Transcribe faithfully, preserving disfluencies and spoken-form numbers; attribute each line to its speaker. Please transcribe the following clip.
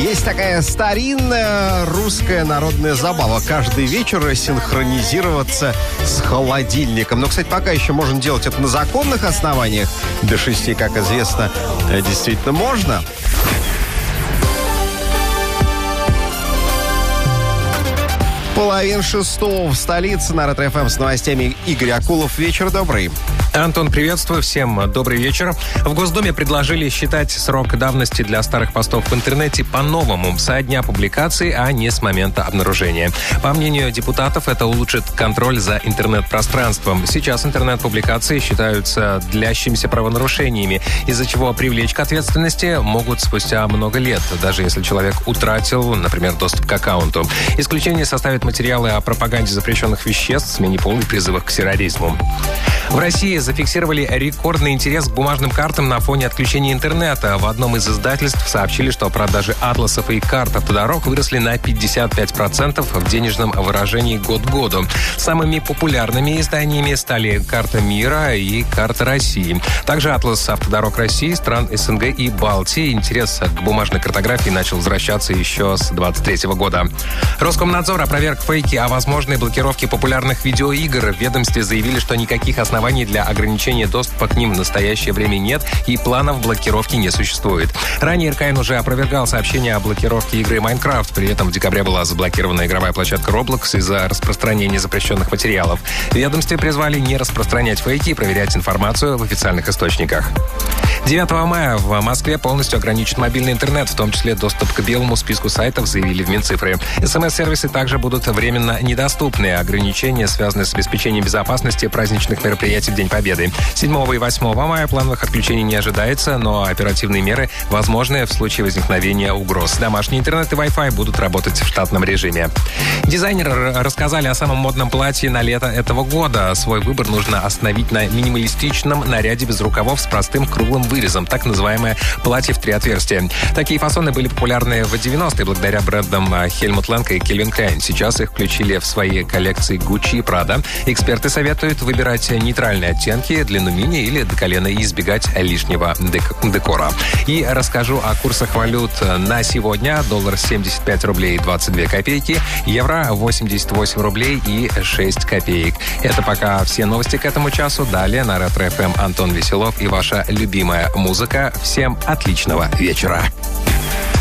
Speaker 1: Есть такая старинная русская народная забава. Каждый вечер синхронизироваться с холодильником. Но, кстати, пока еще можно делать это на законных основаниях. До шести, как известно, действительно можно. Половина шестого в столице. На Ретро-ФМ с новостями Игорь Акулов. Вечер добрый.
Speaker 2: Антон, приветствую. Всем добрый вечер. В Госдуме предложили считать срок давности для старых постов в интернете по-новому, со дня публикации, а не с момента обнаружения. По мнению депутатов, это улучшит контроль за интернет-пространством. Сейчас интернет-публикации считаются длящимися правонарушениями, из-за чего привлечь к ответственности могут спустя много лет, даже если человек утратил, например, доступ к аккаунту. Исключение составит материалы о пропаганде запрещенных веществ, смене пола и призывах к терроризму. В России зафиксировали рекордный интерес к бумажным картам на фоне отключения интернета. В одном из издательств сообщили, что продажи атласов и карт автодорог выросли на пятьдесят пять процентов в денежном выражении год к году. Самыми популярными изданиями стали «Карта мира» и «Карта России». Также атлас автодорог России, стран СНГ и Балтии. Интерес к бумажной картографии начал возвращаться еще с двадцать третьего года. Роскомнадзор опроверг фейки о возможной блокировке популярных видеоигр. В ведомстве заявили, что никаких оснований для ограничения доступа к ним в настоящее время нет и планов блокировки не существует. Ранее РКН уже опровергал сообщение о блокировке игры Майнкрафт. При этом в декабре была заблокирована игровая площадка Roblox из-за распространения запрещенных материалов. В ведомстве призвали не распространять фейки и проверять информацию в официальных источниках. девятого мая в Москве полностью ограничат мобильный интернет, в том числе доступ к белому списку сайтов, заявили в Минцифры. СМС-сервисы также будут временно недоступны. Ограничения связаны с обеспечением безопасности праздничных мероприятий в День Победы. седьмого и восьмого мая плановых отключений не ожидается, но оперативные меры возможны в случае возникновения угроз. Домашний интернет и Wi-Fi будут работать в штатном режиме. Дизайнеры рассказали о самом модном платье на лето этого года. Свой выбор нужно остановить на минималистичном наряде без рукавов с простым круглым вырезом, так называемое платье в три отверстия. Такие фасоны были популярны в девяностые благодаря брендам Helmut Lang и Calvin Klein. Сейчас их включили в свои коллекции Gucci и Prada. Эксперты советуют выбирать нейтральные оттенки, длину мини или до колена и избегать лишнего дек- декора. И расскажу о курсах валют на сегодня. Доллар семьдесят пять рублей двадцать две копейки, евро восемьдесят восемь рублей и шесть копеек. Это пока все новости к этому часу. Далее на Ретро-ФМ Антон Веселов и ваша любимая музыка. Всем отличного вечера.